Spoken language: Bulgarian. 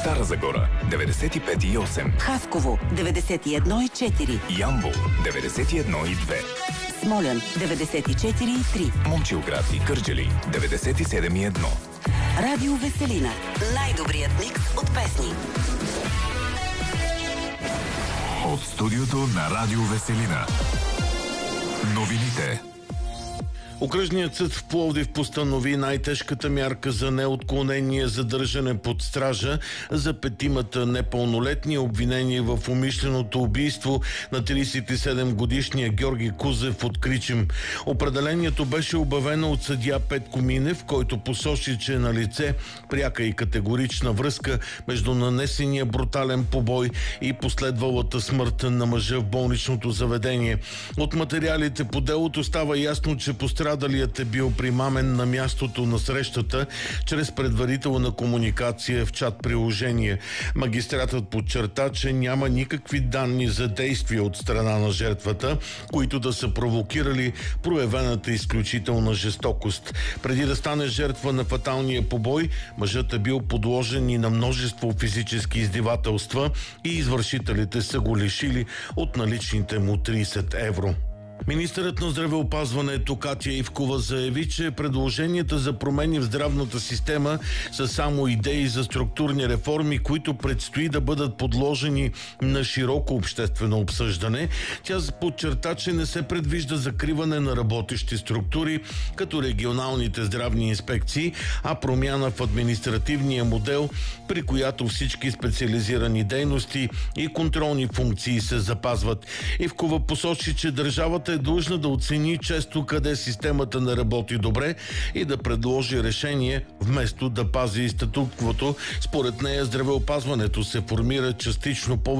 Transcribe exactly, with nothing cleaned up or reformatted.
Стара Загора деветдесет и пет и осем, Хасково деветдесет и едно и четири, Ямбол деветдесет и едно и две, Смолян деветдесет и четири и три, Момчилград и Кърджали деветдесет и седем и едно. Радио Веселина. Най-добрият микс от песни. От студиото на Радио Веселина. Новините. Окръжният съд в Пловдив постанови най-тежката мярка за неотклонение задържане под стража за петимата непълнолетни, обвинени в умишленото убийство на тридесет и седем годишния Георги Кузев от Кричим. Определението беше обявено от съдия Петко Минев, който посочи, че е на лице пряка и категорична връзка между нанесения брутален побой и последвалата смърт на мъжа в болничното заведение. От материалите по делото става ясно, че пострадалият Пострадалият е бил примамен на мястото на срещата чрез предварителна комуникация в чат приложение. Магистратът подчерта, че няма никакви данни за действия от страна на жертвата, които да са провокирали проявената изключителна жестокост. Преди да стане жертва на фаталния побой, мъжът е бил подложен и на множество физически издевателства и извършителите са го лишили от наличните му тридесет евро. Министърът на здравеопазването Катя Ивкова заяви, че предложенията за промени в здравната система са само идеи за структурни реформи, които предстои да бъдат подложени на широко обществено обсъждане. Тя подчерта, че не се предвижда закриване на работещи структури, като регионалните здравни инспекции, а промяна в административния модел, при която всички специализирани дейности и контролни функции се запазват. Ивкова посочи, че държавата е длъжна да оцени често къде системата не работи добре и да предложи решение, вместо да пази статуквото. Според нея здравеопазването се формира частично по